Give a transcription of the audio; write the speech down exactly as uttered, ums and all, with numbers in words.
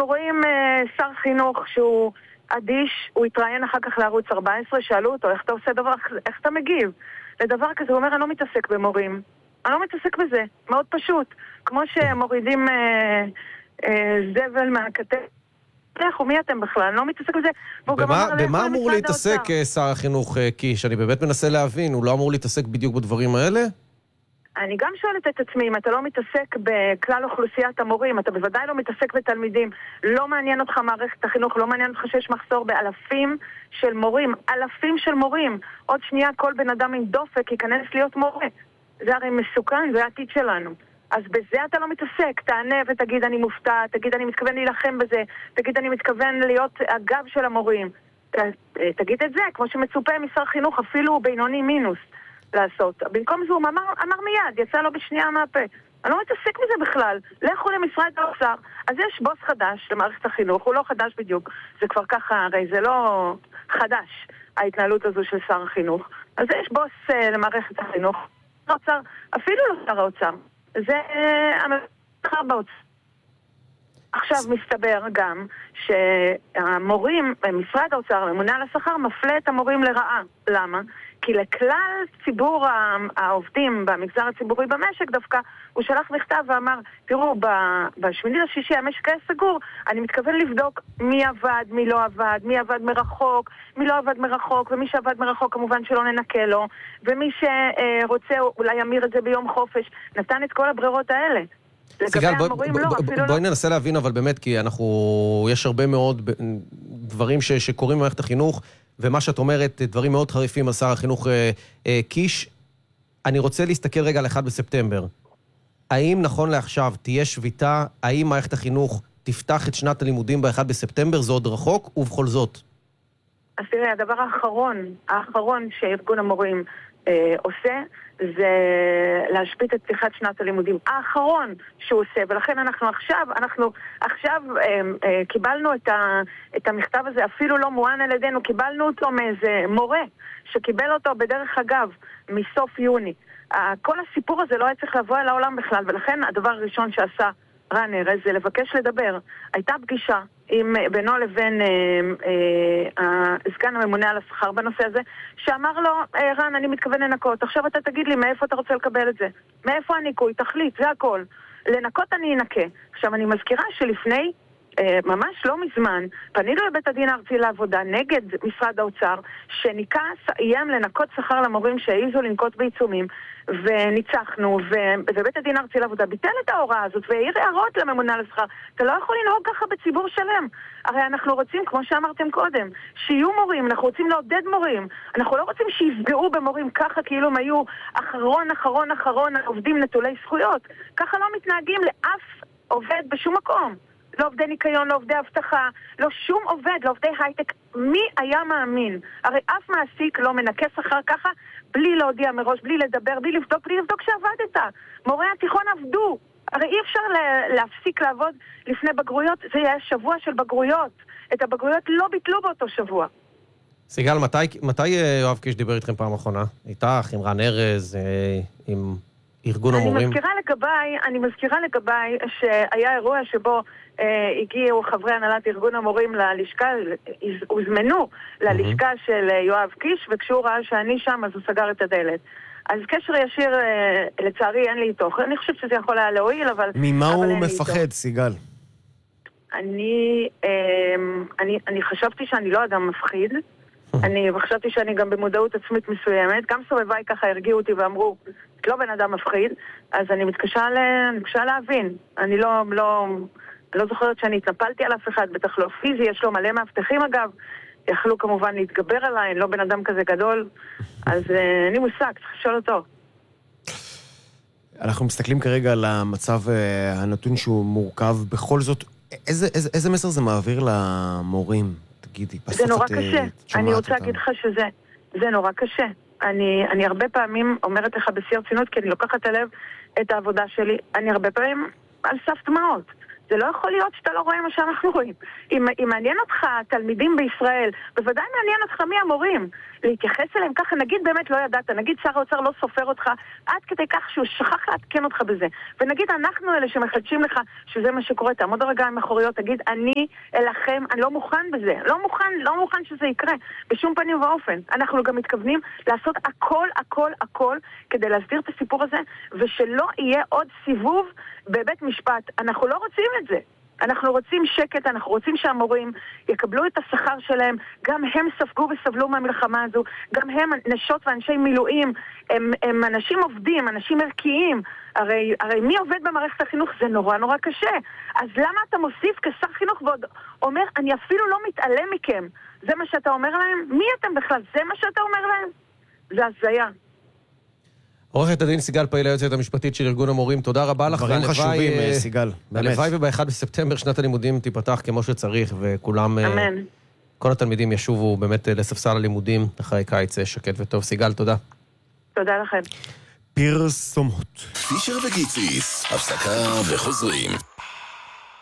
אנחנו רואים uh, שר חינוך שהוא אדיש, הוא התראיין אחר כך לערוץ ארבע עשרה, שאלו אותו, איך אתה עושה דבר, איך אתה מגיב? לדבר כזה, הוא אומר, אני לא מתעסק במורים. אני לא מתעסק בזה, מאוד פשוט. כמו שמורידים אה, אה, זבל מהכתב, לכו, מי אתם בכלל? אני לא מתעסק בזה. במה, במה אמור להתעסק שר החינוך קיש? אני באמת מנסה להבין, הוא לא אמור להתעסק בדיוק בדברים האלה? אני גם שואלת את עצמי, אם אתה לא מתעסק בכלל אוכלוסיית המורים, אתה בוודאי לא מתעסק בתלמידים, לא מעניין אותך מערכת החינוך, לא מעניין אותך שיש מחסור באלפים של מורים, אלפים של מורים. עוד שנייה כל בן אדם עם דופק ייכנס להיות מורה. זה הרי מסוכן, זה העתיד שלנו. אז בזה אתה לא מתעסק, תענה ותגיד אני מופתע, תגיד אני מתכוון להילחם בזה, תגיד אני מתכוון להיות הגב של המורים. תגיד את זה, כמו שמצופה משר חינוך, אפילו בינוני מינוס לעשות. במקום זה הוא אמר, אמר מיד, יצא לו בשנייה מהפה. אני לא מתעסק בזה בכלל. לכו למשרד האוצר. אז יש בוס חדש למערכת החינוך, הוא לא חדש בדיוק. זה כבר ככה, הרי זה לא חדש, ההתנהלות הזו של שר החינוך. אז יש בוס uh, למערכת החינוך. האוצר, אפילו לא שר האוצר. זה המחר באוצר. עכשיו מסתבר גם שהמורים, משרד האוצר, הממונה על השכר, מפלה את המורים לרעה. למה? כי לכלל ציבור העובדים במגזר הציבורי במשק דווקא, הוא שלח מכתב ואמר, תראו, בשמיני לשישי המשק היה סגור, אני מתכוון לבדוק מי עבד, מי לא עבד, מי עבד מרחוק, מי לא עבד מרחוק, ומי שעבד מרחוק כמובן שלא ננקה לו, ומי שרוצה אולי ימיר את זה ביום חופש, נתן את כל הברירות האלה. סיגל, בואי בוא, לא, בוא, בוא ננסה להבין, אבל באמת, כי אנחנו, יש הרבה מאוד דברים ש, שקורים במערכת החינוך, ומה שאת אומרת, דברים מאוד חריפים על שר החינוך אה, אה, קיש. אני רוצה להסתכל רגע על אחד בספטמבר. האם נכון לעכשיו תהיה שביתה? האם מערכת החינוך תפתח את שנת הלימודים ב-אחד בספטמבר? זה עוד רחוק, ובכל זאת. אז תראה, הדבר האחרון, האחרון שארגון המורים אה, עושה, זה להשבית את פתיחת שנת הלימודים. האחרון שהוא עושה, ולכן אנחנו עכשיו, אנחנו עכשיו אה, אה, קיבלנו את, ה, את המכתב הזה, אפילו לא מוען על ידינו, קיבלנו אותו מאיזה מורה, שקיבל אותו בדרך אגב, מסוף יוני. אה, כל הסיפור הזה לא היה צריך לבוא אל העולם בכלל, ולכן הדבר הראשון שעשה רן ארז זה לבקש לדבר. הייתה פגישה עם, בינו לבין אה, אה, הסגן הממונה על השכר בנושא הזה, שאמר לו, אה, רן, אני מתכוון לנקות, עכשיו אתה תגיד לי מאיפה אתה רוצה לקבל את זה, מאיפה הניקוי, תחליט, זה הכל. לנקות אני אנקה. עכשיו אני מזכירה שלפני אה, ממש לא מזמן פנינו לבית הדין הארצי לעבודה נגד משרד האוצר, שניקה איים לנקות שכר למורים שהעיזו לנקוט בעיצומים, וניצחנו, ובית הדין הארצי לעבודה ביטל את ההוראה הזאת והעיר הערות לממונה על השכר. אתה לא יכול לנהוג ככה בציבור שלם. הרי אנחנו רוצים, כמו שאמרתם קודם, שיהיו מורים, אנחנו רוצים לעודד מורים, אנחנו לא רוצים שיפגעו במורים ככה כאילו הם היו אחרון אחרון אחרון עובדים נטולי זכויות. ככה לא מתנהגים לאף עובד בשום מקום. לא עובדי ניקיון, לא עובדי הבטחה, לא שום עובד, לא עובדי הייטק. מי היה מאמין? הרי אף מעסיק לא מנקה שכר ככה, בלי להודיע מראש, בלי לדבר, בלי לבדוק, בלי לבדוק שעבדת. מורי התיכון עבדו. הרי אי אפשר להפסיק לעבוד לפני בגרויות, זה יהיה שבוע של בגרויות. את הבגרויות לא ביטלו באותו שבוע. סיגל, מתי, מתי יואב קיש דיבר איתכם פעם אחרונה? איתך, עם רן ארז, עם ארגון המורים? אני מזכירה לגביי, אני מזכירה לגביי שהיה אירוע שבו אה, הגיעו חברי הנהלת ארגון המורים ללשכה, הוזמנו ללשכה של יואב קיש, וכשהוא ראה שאני שם אז הוא סגר את הדלת. אז קשר ישיר, אה, לצערי אין לי איתו. אני חושבת שזה יכול היה להועיל, אבל... ממה אבל הוא מפחד, סיגל? אני, אה, אני, אני חשבתי שאני לא אדם מפחיד. אני חשבתי שאני גם במודעות עצמית מסוימת. גם סובביי ככה הרגיעו אותי ואמרו, את לא בן אדם מפחיד, אז אני מתקשה, ל... אני מתקשה להבין. אני לא, לא, לא זוכרת שאני התנפלתי על אף אחד, בטח לא פיזי, יש לו מלא מאבטחים אגב. יכלו כמובן להתגבר עליי, אני לא בן אדם כזה גדול, אז uh, אני מושג, צריך לשאול אותו. אנחנו מסתכלים כרגע על המצב uh, הנתון שהוא מורכב. בכל זאת, איזה, איזה, איזה מסר זה מעביר למורים? תגידי, זה נורא קשה. אני רוצה להגיד לך שזה זה נורא קשה. אני, אני הרבה פעמים אומרת לך בשיא הרצינות, כי אני לוקחת הלב את העבודה שלי, אני הרבה פעמים על סף דמעות. זה לא יכול להיות שאתה לא רואה מה שאנחנו רואים. אם, אם מעניין אותך תלמידים בישראל, בוודאי מעניין אותך מי המורים. להתייחס אליהם ככה, נגיד באמת לא ידעת, נגיד שר האוצר לא סופר אותך, עד כדי כך שהוא שכח להתקן אותך בזה. ונגיד אנחנו אלה שמחדשים לך שזה מה שקורה, תעמוד הרגליים אחוריות, תגיד אני אלחם, אני לא מוכן בזה, לא מוכן, לא מוכן שזה יקרה, בשום פנים ואופן. אנחנו גם מתכוונים לעשות הכל, הכל, הכל, כדי להסדיר את הסיפור הזה, ושלא יהיה עוד סיבוב בבית משפט. אנחנו לא רוצים את זה. אנחנו רוצים שקט, אנחנו רוצים שהמורים יקבלו את השכר שלהם, גם הם ספגו וסבלו מהמלחמה הזו, גם הם נשות ואנשי מילואים, הם, הם אנשים עובדים, אנשים ערכיים, הרי, הרי מי עובד במערכת החינוך? זה נורא נורא קשה. אז למה אתה מוסיף כשר חינוך ועוד אומר, אני אפילו לא מתעלם מכם? זה מה שאתה אומר להם? מי אתם בכלל? זה מה שאתה אומר להם? זה הזיה. עורכת הדין סיגל פעיל, היועצת המשפטית של ארגון המורים, תודה רבה לך. דברים חשובים, סיגל. הלוואי ובאחד בספטמבר שנת הלימודים תיפתח כמו שצריך, וכולם, אמן. כל התלמידים ישובו באמת לספסל הלימודים, אחרי קיץ שקט וטוב. סיגל, תודה. תודה לכם. פרסומות. פישר וגיציס, הפסקה וחוזרים.